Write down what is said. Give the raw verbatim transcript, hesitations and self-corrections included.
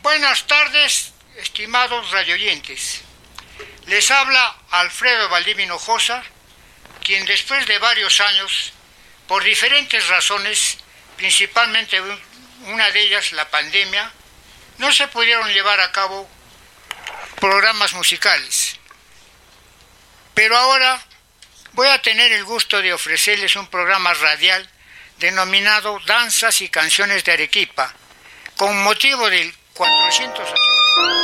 Buenas tardes, estimados radioyentes. Les habla Alfredo Valdivia Hinojosa, quien después de varios años, por diferentes razones, principalmente una de ellas la pandemia, no se pudieron llevar a cabo programas musicales. Pero ahora voy a tener el gusto de ofrecerles un programa radial denominado Danzas y Canciones de Arequipa, con motivo del cuatrocientos ochenta.